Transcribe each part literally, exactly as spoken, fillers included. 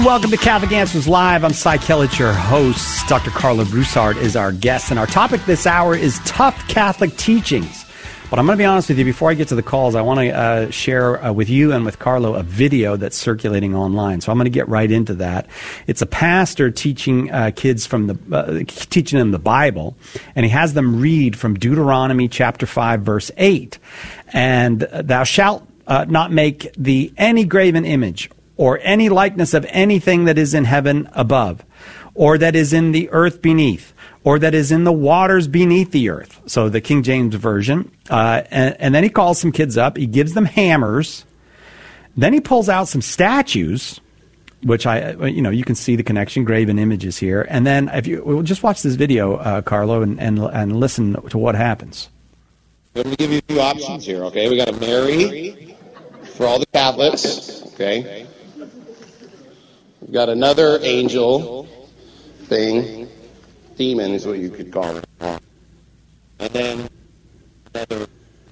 Welcome to Catholic Answers Live. I'm Cy Kellett, your host. Doctor Carlo Broussard is our guest, and our topic this hour is tough Catholic teachings. But I'm going to be honest with you, before I get to the calls, I want to uh, share uh, with you and with Carlo a video that's circulating online. So I'm going to get right into that. It's a pastor teaching uh, kids from the uh, teaching them the Bible, and he has them read from Deuteronomy chapter five, verse eight. And thou shalt uh, not make thee any graven image or any likeness of anything that is in heaven above, or that is in the earth beneath, or that is in the waters beneath the earth. So the King James Version. Uh, and, and then he calls some kids up. He gives them hammers. Then he pulls out some statues, which I, you know, you can see the connection, graven images here. And then if you we'll just watch this video, uh, Carlo, and, and and listen to what happens. I'm going to give you two options here, okay? We got a Mary for all the Catholics, okay? We've got another angel thing. Demon is what you could call it. And then another.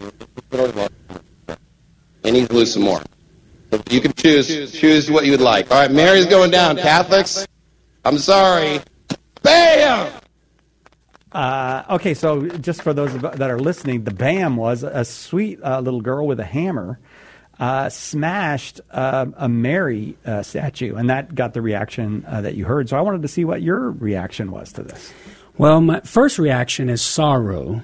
And he's lose some more. So you can choose choose what you would like. All right, Mary's going down. Catholics, I'm sorry. Bam! Uh, okay, so just for those that are listening, the bam was a sweet uh, little girl with a hammer uh, smashed uh, a Mary uh, statue, and that got the reaction uh, that you heard. So I wanted to see what your reaction was to this. Well, my first reaction is sorrow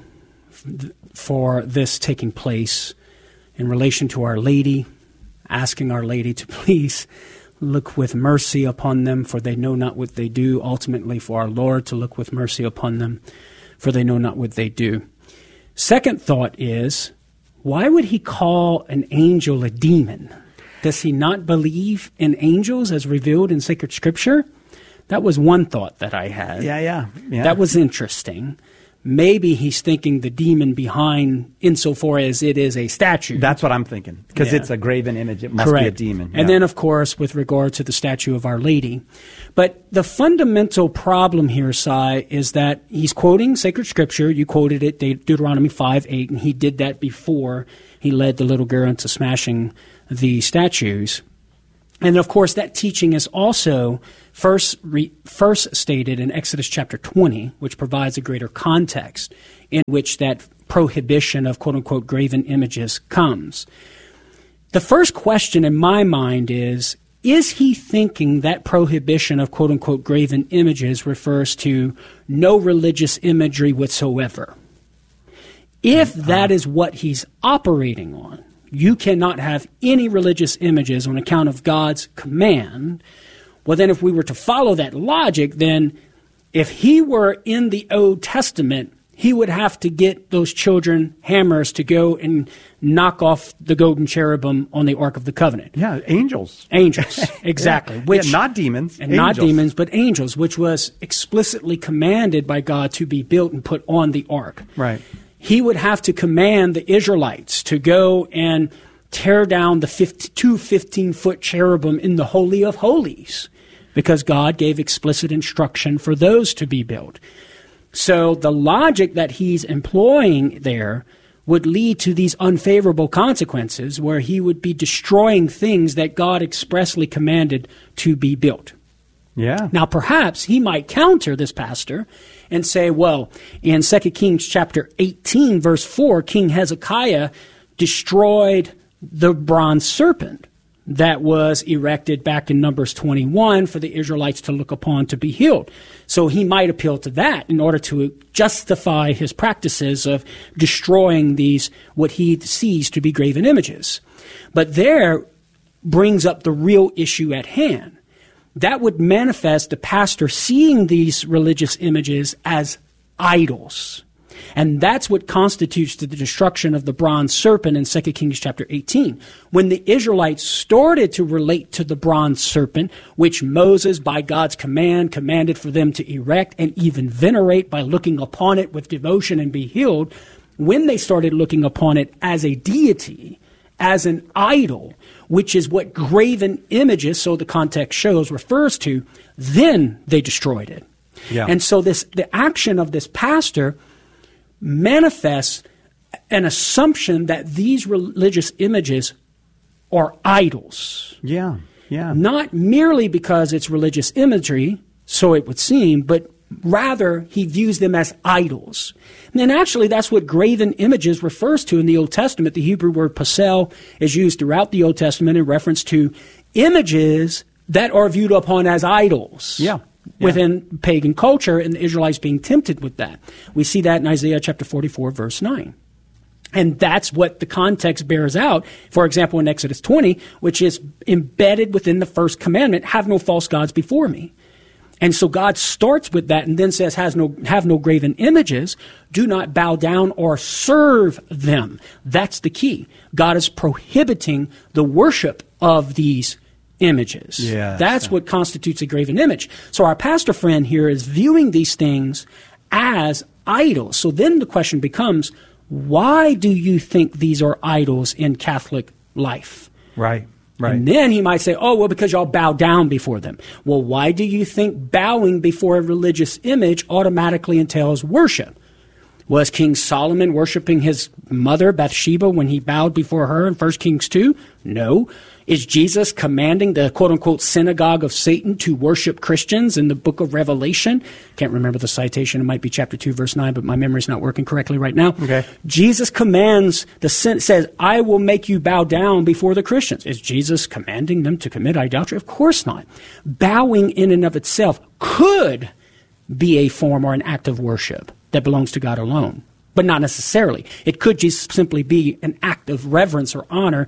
for this taking place in relation to Our Lady, asking Our Lady to please look with mercy upon them, for they know not what they do. Ultimately, for our Lord to look with mercy upon them, for they know not what they do. Second thought is, why would he call an angel a demon? Does he not believe in angels as revealed in sacred scripture? That was one thought that I had. Yeah, yeah, yeah. That was interesting. Maybe he's thinking the demon behind, insofar as it is a statue. That's what I'm thinking, because Yeah. it's a graven image. It must Correct. be a demon. And Yeah. then, of course, with regard to the statue of Our Lady. But the fundamental problem here, Cy, is that he's quoting sacred scripture. You quoted it, De- Deuteronomy five eight, and he did that before he led the little girl into smashing the statues. And, of course, that teaching is also first re- first stated in Exodus chapter twenty, which provides a greater context in which that prohibition of quote-unquote graven images comes. The first question in my mind is, is he thinking that prohibition of quote-unquote graven images refers to no religious imagery whatsoever? If that is what he's operating on, you cannot have any religious images on account of God's command. Well, then if we were to follow that logic, then if he were in the Old Testament, he would have to get those children hammers to go and knock off the golden cherubim on the Ark of the Covenant. Yeah, angels. Angels, exactly. Yeah. Which, Yeah, not demons. And not angels. demons, but angels, which was explicitly commanded by God to be built and put on the Ark. Right. He would have to command the Israelites to go and tear down the fifty, two fifteen-foot cherubim in the Holy of Holies, because God gave explicit instruction for those to be built. So the logic that he's employing there would lead to these unfavorable consequences where he would be destroying things that God expressly commanded to be built. Yeah. Now, perhaps he might counter this pastor and say, well, in Second Kings chapter eighteen, verse four, King Hezekiah destroyed the bronze serpent that was erected back in Numbers twenty-one for the Israelites to look upon to be healed. So he might appeal to that in order to justify his practices of destroying these, what he sees to be graven images. But there brings up the real issue at hand. That would manifest the pastor seeing these religious images as idols. And that's what constitutes the destruction of the bronze serpent in Second Kings chapter eighteen. When the Israelites started to relate to the bronze serpent, which Moses, by God's command, commanded for them to erect and even venerate by looking upon it with devotion and be healed, when they started looking upon it as a deity, as an idol, which is what graven images, so the context shows, refers to, then they destroyed it. Yeah. And so this the action of this pastor manifests an assumption that these religious images are idols. Yeah. Yeah. Not merely because it's religious imagery, so it would seem, but rather he views them as idols. And actually that's what graven images refers to in the Old Testament. The Hebrew word pasel is used throughout the Old Testament in reference to images that are viewed upon as idols. Yeah. Yeah. Within pagan culture, and the Israelites being tempted with that. We see that in Isaiah chapter forty-four, verse nine. And that's what the context bears out, for example, in Exodus twenty, which is embedded within the first commandment, have no false gods before me. And so God starts with that and then says, Has no, have no graven images, do not bow down or serve them. That's the key. God is prohibiting the worship of these images. Yeah, that's so. what constitutes a graven image. So our pastor friend here is viewing these things as idols. So then the question becomes, why do you think these are idols in Catholic life? Right, right. And then he might say, oh, well, because y'all bow down before them. Well, why do you think bowing before a religious image automatically entails worship? Was King Solomon worshiping his mother Bathsheba when he bowed before her in First Kings two? No. Is Jesus commanding the quote-unquote synagogue of Satan to worship Christians in the book of Revelation? Can't remember the citation. It might be chapter two, verse nine, but my memory's not working correctly right now. Okay. Jesus commands, the says, I will make you bow down before the Christians. Is Jesus commanding them to commit idolatry? Of course not. Bowing in and of itself could be a form or an act of worship that belongs to God alone, but not necessarily. It could just simply be an act of reverence or honor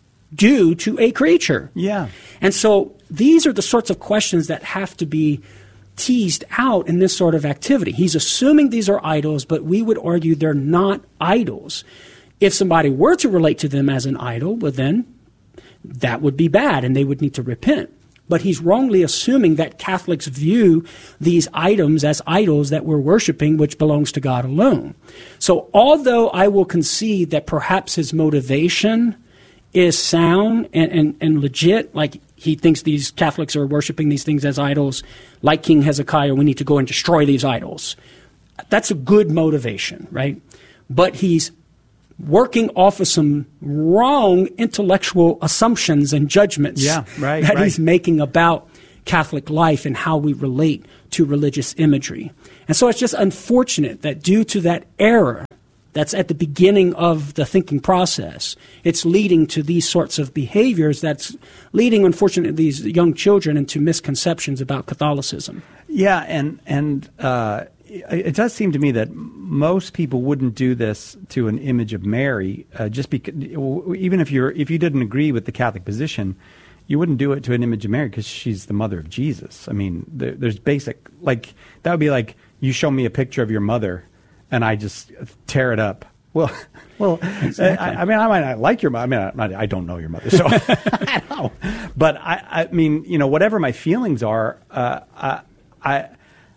due to a creature. Yeah. And so these are the sorts of questions that have to be teased out in this sort of activity. He's assuming these are idols, but we would argue they're not idols. If somebody were to relate to them as an idol, well then that would be bad and they would need to repent. But he's wrongly assuming that Catholics view these items as idols that we're worshiping, which belongs to God alone. So although I will concede that perhaps his motivation is sound and, and, and legit, like he thinks these Catholics are worshiping these things as idols, like King Hezekiah, we need to go and destroy these idols. That's a good motivation, right? But he's working off of some wrong intellectual assumptions and judgments yeah, right, that right. he's making about Catholic life and how we relate to religious imagery. And so it's just unfortunate that due to that error that's at the beginning of the thinking process, it's leading to these sorts of behaviors that's leading, unfortunately, these young children into misconceptions about Catholicism. Yeah, and and uh, it, it does seem to me that most people wouldn't do this to an image of Mary, uh, just because even if you're if you didn't agree with the Catholic position, you wouldn't do it to an image of Mary because she's the mother of Jesus. I mean, there, there's basic like that would be like you show me a picture of your mother, and I just tear it up. Well, well, exactly. I, I mean, I might not like your mother. I mean, I, I don't know your mother, so I don't know. But I, I mean, you know, whatever my feelings are, uh, I, I,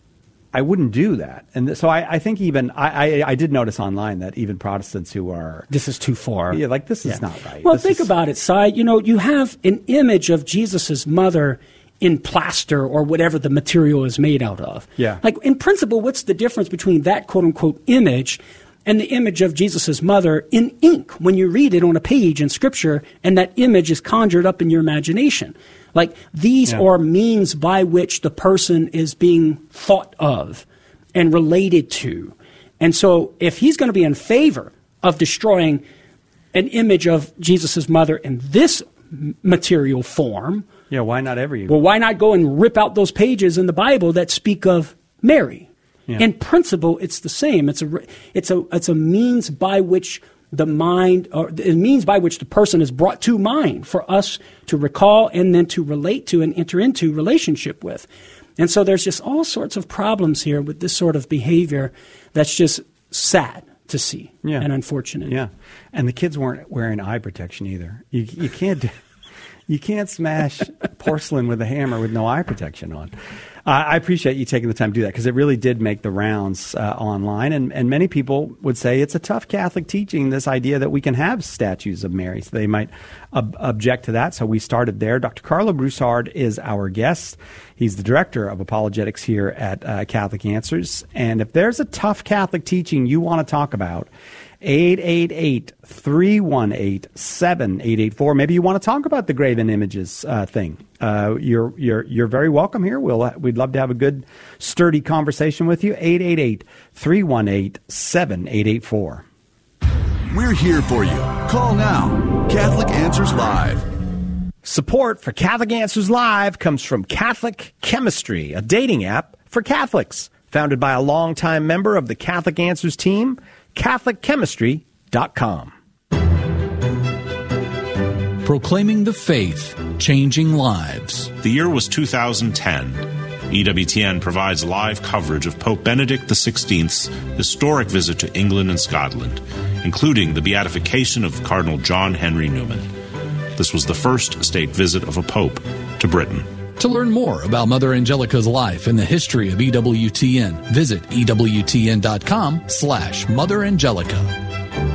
I wouldn't do that. And th- so I, I think even I, I, I did notice online that even Protestants who are this is too far. Yeah, like this is yeah. not right. Well, this think is, about it, Cy. You know, you have an image of Jesus's mother in plaster or whatever the material is made out of. Yeah. Like in principle, what's the difference between that quote unquote image and the image of Jesus's mother in ink when you read it on a page in Scripture and that image is conjured up in your imagination? Like these yeah. are means by which the person is being thought of and related to. And so if he's going to be in favor of destroying an image of Jesus's mother in this material form, yeah, why not every? well, why not go and rip out those pages in the Bible that speak of Mary? Yeah. In principle, it's the same. It's a, it's a, it's a means by which the mind, or it means by which the person is brought to mind for us to recall and then to relate to and enter into relationship with. And so there's just all sorts of problems here with this sort of behavior that's just sad to see yeah. and unfortunate. Yeah, and the kids weren't wearing eye protection either. You, you can't. You can't smash porcelain with a hammer with no eye protection on. Uh, I appreciate you taking the time to do that because it really did make the rounds uh, online. And, and many people would say it's a tough Catholic teaching, this idea that we can have statues of Mary. So they might ob- object to that. So we started there. Doctor Carlo Broussard is our guest. He's the director of apologetics here at uh, Catholic Answers. And if there's a tough Catholic teaching you want to talk about, eight eight eight, three one eight, seven eight eight four. Maybe you want to talk about the graven images uh, thing. Uh, you're you're you're very welcome here. We'll uh, we'd love to have a good, sturdy conversation with you. eight eight eight, three one eight, seven eight eight four. We're here for you. Call now. Catholic Answers Live. Support for Catholic Answers Live comes from Catholic Chemistry, a dating app for Catholics, founded by a longtime member of the Catholic Answers team. Catholic Chemistry dot com. Proclaiming the faith, changing lives. The year was two thousand ten. E W T N provides live coverage of Pope Benedict the sixteenth's historic visit to England and Scotland, including the beatification of Cardinal John Henry Newman. This was the first state visit of a pope to Britain. To learn more about Mother Angelica's life and the history of E W T N, visit E W T N dot com slash Mother Angelica.